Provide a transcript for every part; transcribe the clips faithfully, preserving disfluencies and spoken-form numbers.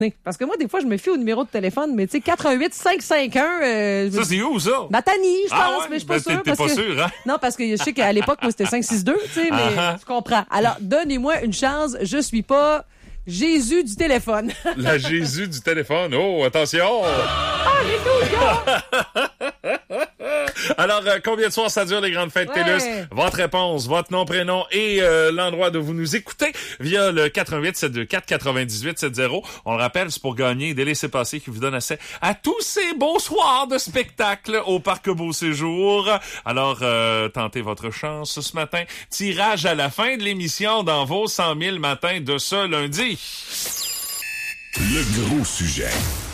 Parce que moi, des fois, je me fie au numéro de téléphone, mais tu sais, quatre un huit cinq cinq un... Euh, ça, c'est où, ça? Matani, je pense, ah ouais? mais je suis ben, pas sûre. T'es pas que... sûr, hein? Non, parce que je sais qu'à l'époque, moi, c'était cinq six deux, tu sais, mais uh-huh. tu comprends. Alors, donnez-moi une chance, je suis pas Jésus du téléphone. La Jésus du téléphone. Oh, attention! Ah, les Alors, euh, combien de soirs ça dure, les grandes fêtes ouais. TELUS? Votre réponse, votre nom, prénom et euh, l'endroit de vous nous écouter via le quatre un huit sept deux quatre quatre-vingt-dix-huit soixante. On le rappelle, c'est pour gagner des laissez-passer qui vous donnent accès à tous ces beaux soirs de spectacle au Parc Beau Séjour. Alors, euh, tentez votre chance ce matin. Tirage à la fin de l'émission dans vos cent mille matins de ce lundi. Le gros sujet.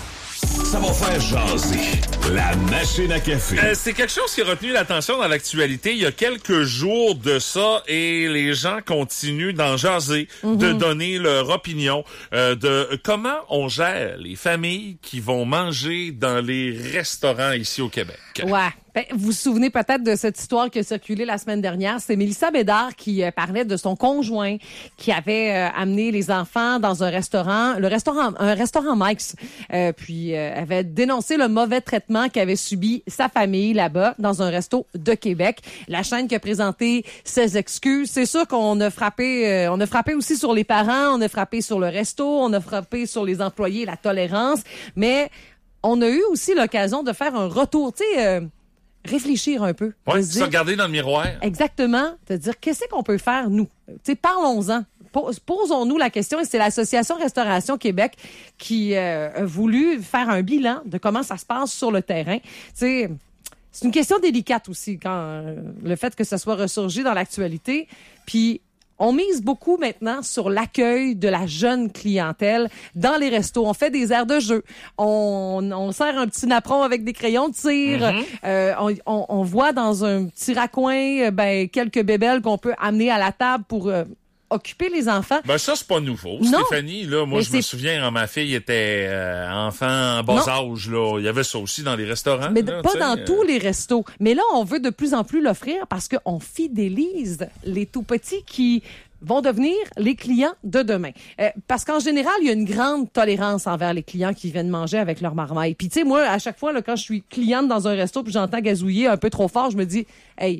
Ça va faire jaser. La machine à café. Euh, c'est quelque chose qui a retenu l'attention dans l'actualité il y a quelques jours de ça et les gens continuent d'en jaser, mm-hmm. de donner leur opinion euh, de comment on gère les familles qui vont manger dans les restaurants ici au Québec. Ouais. Ben, vous vous souvenez peut-être de cette histoire qui a circulé la semaine dernière. C'est Mélissa Bédard qui euh, parlait de son conjoint qui avait euh, amené les enfants dans un restaurant, le restaurant, un restaurant Mike's. Euh, puis euh, avait dénoncé le mauvais traitement qu'avait subi sa famille là-bas dans un resto de Québec. La chaîne qui a présenté ses excuses. C'est sûr qu'on a frappé, euh, on a frappé aussi sur les parents, on a frappé sur le resto, on a frappé sur les employés, la tolérance. Mais on a eu aussi l'occasion de faire un retour, tu sais. Euh, réfléchir un peu. Oui, se regarder dans le miroir. Exactement. De dire, qu'est-ce qu'on peut faire, nous? Tu sais, parlons-en. Posons-nous la question. Et c'est l'Association Restauration Québec qui euh, a voulu faire un bilan de comment ça se passe sur le terrain. Tu sais, c'est une question délicate aussi, quand euh, le fait que ça soit ressurgi dans l'actualité. Puis, on mise beaucoup maintenant sur l'accueil de la jeune clientèle dans les restos. On fait des aires de jeu. On, on sert un petit napperon avec des crayons de cire. Mm-hmm. Euh, on, on, on voit dans un petit raccoin ben, quelques bébelles qu'on peut amener à la table pour... Euh, occuper les enfants. Ben ça, c'est pas nouveau. Non. Stéphanie, là, moi, mais je c'est... me souviens, quand ma fille était euh, enfant en bas non. âge, là, il y avait ça aussi dans les restaurants. Mais là, pas t'sais. dans tous les restos. Mais là, on veut de plus en plus l'offrir parce qu'on fidélise les tout-petits qui vont devenir les clients de demain. Euh, parce qu'en général, il y a une grande tolérance envers les clients qui viennent manger avec leur marmaille. Puis tu sais, moi, à chaque fois, là, quand je suis cliente dans un resto puis j'entends gazouiller un peu trop fort, je me dis, hey,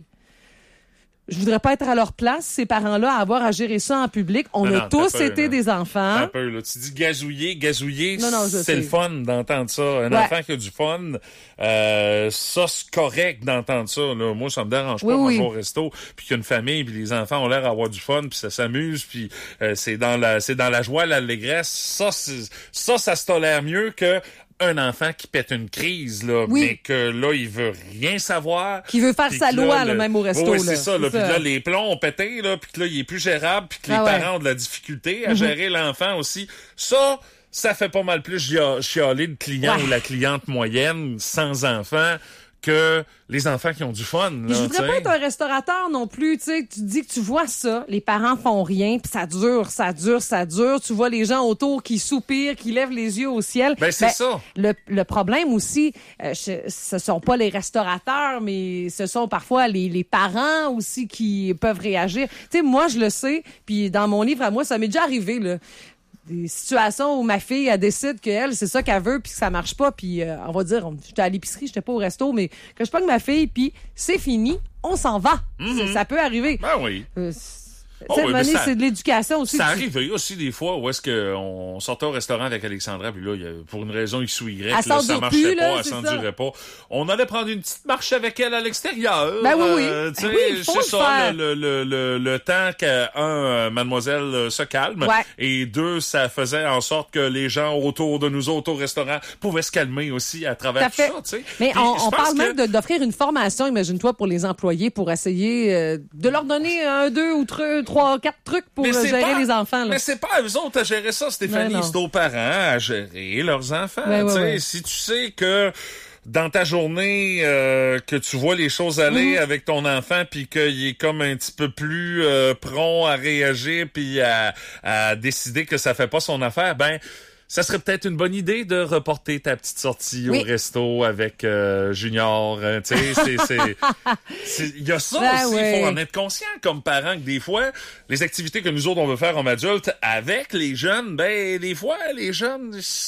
je voudrais pas être à leur place, ces parents-là, à avoir à gérer ça en public. On non, a non, tous peu, été là. des enfants. Un peu, là. Tu dis gazouiller, gazouiller, non, non, c'est sais. le fun d'entendre ça. Un ouais. enfant qui a du fun, euh, ça, c'est correct d'entendre ça. Là. Moi, ça me dérange pas oui, de manger oui. au resto, puis qu'il y a une famille, puis les enfants ont l'air d'avoir du fun, puis ça s'amuse, puis euh, c'est dans la c'est dans la joie, l'allégresse. Ça, c'est, ça, ça se tolère mieux que un enfant qui pète une crise, là, oui. mais que là, il veut rien savoir. Qui veut faire sa loi, là, le... même au resto. Oui, là. c'est ça. Là. Puis là, les plombs ont pété, là, puis que là, il est plus gérable, puis que ah les ouais. parents ont de la difficulté à mm-hmm. gérer l'enfant aussi. Ça, ça fait pas mal plus chialer le client ouais. ou la cliente moyenne sans enfant que les enfants qui ont du fun. Là, je voudrais t'sais. pas être un restaurateur non plus. Tu sais, tu dis que tu vois ça, les parents font rien, puis ça dure, ça dure, ça dure. Tu vois les gens autour qui soupirent, qui lèvent les yeux au ciel. Ben c'est ben, ça. Le, le problème aussi, euh, je, ce sont pas les restaurateurs, mais ce sont parfois les, les parents aussi qui peuvent réagir. Tu sais, moi je le sais, puis dans mon livre à moi, ça m'est déjà arrivé là. Des situations où ma fille, elle décide qu'elle, c'est ça qu'elle veut, puis que ça marche pas, puis euh, on va dire, j'étais à l'épicerie, j'étais pas au resto, mais que je pogne ma fille, puis c'est fini, on s'en va. Mm-hmm. Ça, ça peut arriver. Ben oui. Euh, Oh, Cette oui, année, ça, c'est de l'éducation aussi. Ça arrive aussi des fois où est-ce qu'on sortait au restaurant avec Alexandra, puis là, il y a, pour une raison X ou Y, là, ça marchait plus, pas, là, elle s'endurait pas. On allait prendre une petite marche avec elle à l'extérieur. Ben oui, oui. Euh, ben oui c'est ça, le, le, le, le temps qu'un, euh, mademoiselle se calme, ouais. et deux, ça faisait en sorte que les gens autour de nous autres au restaurant pouvaient se calmer aussi à travers tout, tout ça. Tu sais. Mais puis, on, on parle que... même de, d'offrir une formation, imagine-toi, pour les employés, pour essayer euh, de leur donner un, deux ou trois, trois quatre trucs pour mais gérer pas, les enfants. Là. Mais c'est pas à eux autres à gérer ça, Stéphanie. C'est aux parents à gérer leurs enfants. Ben, ouais, ouais. Si tu sais que dans ta journée, euh, que tu vois les choses aller mmh. avec ton enfant, puis qu'il est comme un petit peu plus euh, prompt à réagir, puis à, à décider que ça fait pas son affaire, ben ça serait peut-être une bonne idée de reporter ta petite sortie Oui. au resto avec euh, Junior. Hein, tu sais, c'est, c'est, c'est, il y a ça Ben aussi. Il oui. faut en être conscient comme parent que des fois, les activités que nous autres on veut faire comme adultes avec les jeunes, ben des fois les jeunes